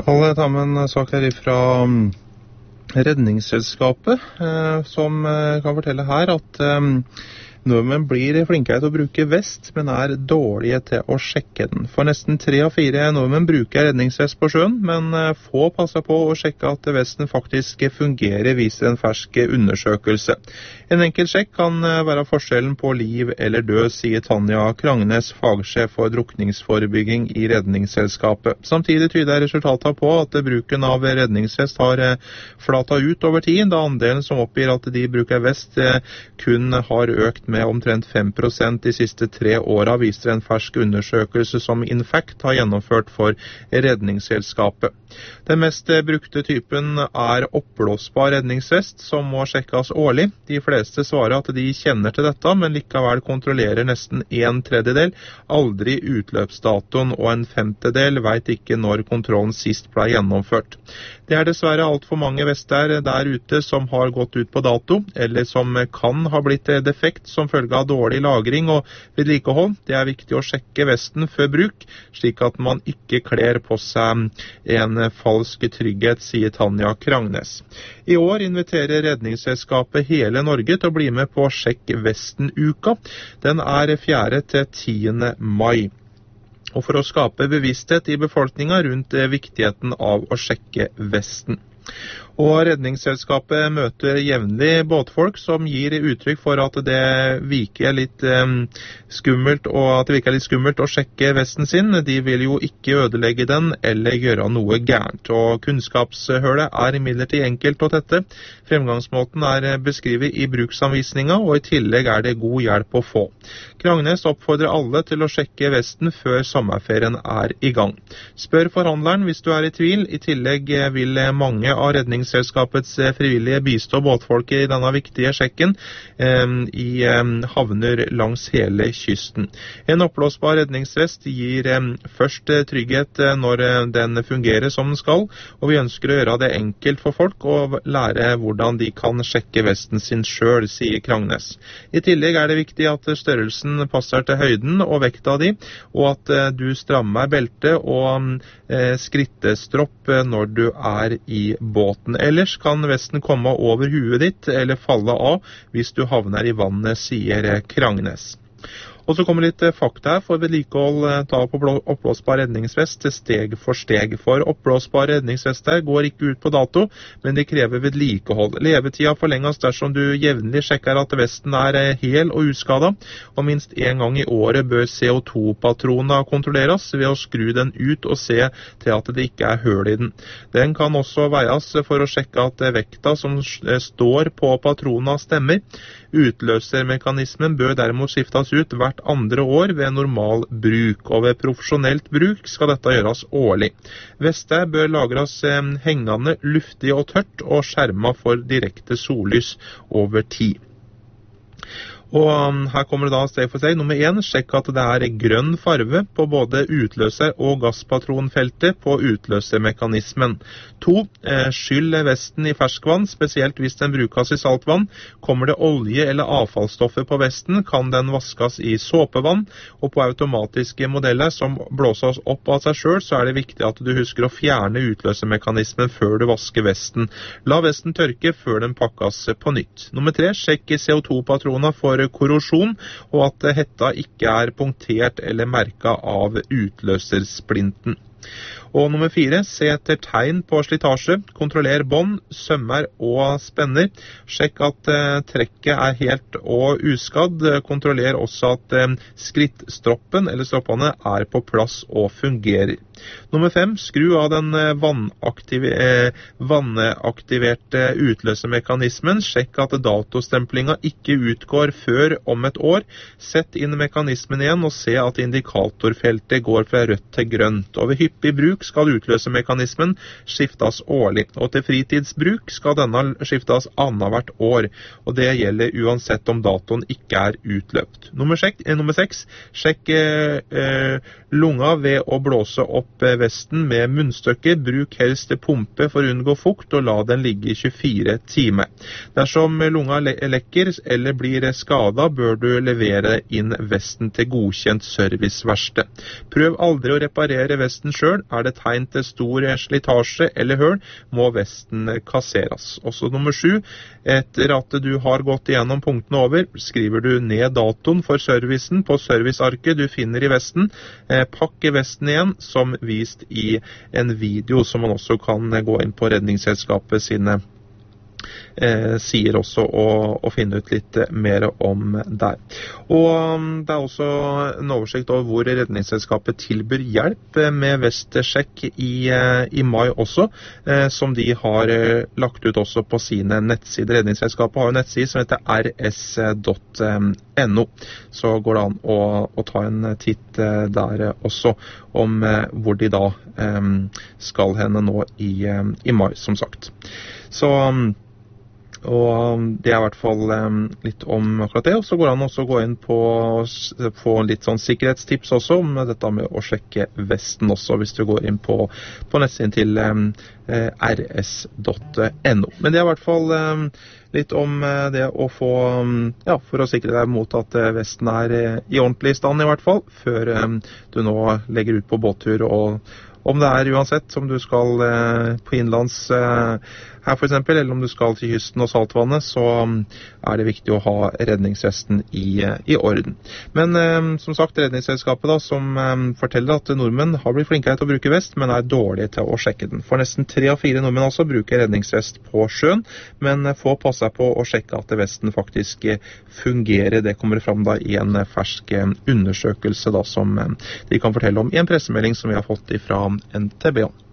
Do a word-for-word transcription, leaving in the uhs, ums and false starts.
Alle tar med en sak her fra Redningsselskapet, eh, som eh, kan fortelle her at eh, nordmenn blir flinkere til å bruke vest, men er dårlige til å sjekke den. For nesten tre av fire nordmenn bruker redningsvest på sjøen, men eh, få passer på å sjekke at vesten faktisk fungerer, viser en fersk undersøkelse. En enkel sjekk kan eh, være forskjellen på liv eller død, sier Tanja Krangnes, fagsjef for drukningsforebygging i Redningsselskapet. Samtidig tyder resultatet på at bruken av redningsvest har eh, flata ut over tid, da andelen som oppgir at de bruker vest eh, kun har økt med omtrent fem prosent de siste tre åra, viser en fersk undersøkelse som Infact har gjennomført for Redningsselskapet. Den mest brukte typen er oppblåsbar redningsvest, som må sjekkes årlig. De fleste svarer at de kjenner til dette, men likevel kontrollerer nesten en tredjedel aldri utløpsdatoen, og en femtedel vet ikke når kontrollen sist ble gjennomført. Det er dessverre alt for mange vester der ute som har gått ut på dato, eller som kan ha blitt defekt som følge av dårlig lagring og vedlikehold. Det er viktig å sjekke vesten før bruk, slik at man ikke kler på seg en falsk trygghet, sier Tanja Krangnes. I år inviterer Redningsselskapet hele Norge til å bli med på Sjekk Vesten-uka. Den er fjerde til tiende mai. Og for å skape bevissthet i befolkningen rundt viktigheten av å sjekke vesten. Og Redningsselskapet møter jevnlig båtfolk som gir uttrykk for at det virker litt eh, skummelt, og at det virker litt skummelt å sjekke vesten sin. De vil jo ikke ødelegge den eller gjøre noe gærent. Og kunnskapshølet er imidlertid enkelt å tette. Fremgangsmåten er beskrevet i bruksanvisninga, og i tillegg er det god hjelp å få. Krangnes oppfordrer alle til å sjekke vesten før sommerferien er i gang. Spør forhandleren hvis du er i tvil. I tillegg vil mange av Redningsselskapets frivillige bistå båtfolket i denne viktige sjekken eh, i eh, havner langs hele kysten. En oppblåsbar redningsvest gir eh, først trygghet når den fungerer som den skal, og vi ønsker å gjøre det enkelt for folk å lære hvordan de kan sjekke vesten sin selv, sier Krangnes. I tillegg er det viktig at størrelsen passer til høyden og vekta di, og at eh, du strammer belte og eh, skrittestropp når du er i båten. Ellers kan vesten komme over huet ditt eller falle av hvis du havner i vannet, sier Krangnes. Og så kommer litt fakta her. For vedlikehold ta på oppblåsbar redningsvest steg for steg. For oppblåsbare redningsvester går ikke ut på dato, men de krever vedlikehold. Levetida forlenges dersom du jevnlig sjekker at vesten er hel og uskadet, og minst en gang i året bør C O to patroner kontrolleres ved å skru den ut og se til at det ikke er høl i den. Den kan også veies for å sjekke at vekta som står på patroner stemmer. Utløsermekanismen bør derimot skiftes ut hvert andre år ved normal bruk, og ved profesjonelt bruk skal dette gjøres årlig. Vester bør lagres hengende, luftig og tørt, og skjermet for direkte sollys over tid. Og her kommer det da steg for steg. Nummer én, sjekk at det er grønn farve på både utløser- og gasspatronfeltet på utløsermekanismen. To, skyll vesten i ferskvann, spesielt hvis den brukes i saltvann. Kommer det olje eller avfallsstoffer på vesten, kan den vaskes i såpevann, og på automatiske modeller som blåses opp av seg selv, så er det viktig at du husker å fjerne utløsermekanismen før du vasker vesten. La vesten tørke før den pakkes på nytt. Nummer tre, sjekk C O to patroner for korrosjon, og at hetta ikke er punktert eller merket av utløsersplinten. Og nummer fire, se etter tegn på slitasje, kontroller bånd, sømmer og spenner. Sjekk at eh, trekket er helt og uskadd. Kontroller også at eh, skrittstroppen eller stroppene er på plass og fungerer. Nummer fem, skru av den vannaktiv eh, vannaktiverte utløsermekanismen. Sjekk at datostemplinga ikke utgår før om et år. Sett inn mekanismen igjen og se at indikatorfeltet går fra rødt til grønt. Og ved hyppig bruk skal utløsermekanismen skiftes årlig, og til fritidsbruk skal denne skiftes annethvert år, og det gjelder uansett om datoen ikke er utløpt. Nummer seks, eh, nummer seks sjekk eh, lunga ved å blåse opp vesten med munnstøkker. Bruk helst pumpe for å unngå fukt, og la den ligge i tjuefire timer. Dersom lunga le lekker eller blir skadet, bør du levere inn vesten til godkjent serviceverksted. Prøv aldri å reparere vesten sjøl. Er det tegn til stor slitasje eller høl, må vesten kasseres. Også nummer sju, etter at du har gått igjennom punktene over, skriver du ned datoen for servicen på servicearket du finner i vesten. Eh, pakke vesten igjen, som vist i en video som man også kan gå inn på Redningsselskapet sine Eh, sier også å, å finne ut litt mer om der. Og um, det er også en oversikt over hvor Redningsselskapet tilbyr hjelp med vestsjekk i, eh, i mai også, eh, som de har eh, lagt ut også på sine nettsider. Redningsselskapet har jo en nettside som heter r s punktum n o, så går det an å, å ta en titt eh, der også om eh, hvor de da eh, skal henne nå i, eh, i mai, som sagt. Så um, og det er i hvert fall um, litt om akkurat det, og så går det an også å gå inn på få litt sånn sikkerhetstips også om dette med å sjekke vesten også, hvis du går inn på, på nettsiden til um, r s punktum n o. Men det er i hvert fall um, litt om uh, det å få, um, ja, for å sikre deg mot at uh, vesten er uh, i ordentlig stand i hvert fall, før um, du nå legger ut på båttur, og om det er uansett om du skal eh, på innlands eh, her for eksempel, eller om du skal til kysten og saltvannet, så er det viktig å ha redningsvesten i, i orden. Men eh, som sagt, Redningsselskapet da, som eh, forteller at nordmenn har blitt flinkere til å bruke vest, men er dårlige til å sjekke den. For nesten tre av fire nordmenn altså bruker redningsvest på sjøen, men eh, få passe seg på å sjekke at vesten faktisk eh, fungerer. Det kommer fram da i en fersk eh, undersøkelse da, som eh, de kan fortelle om i en pressemelding som vi har fått ifra N T B.